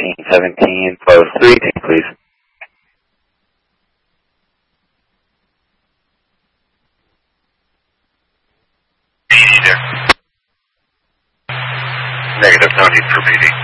1617, post 3, please. BD there. Negative, no need for BD.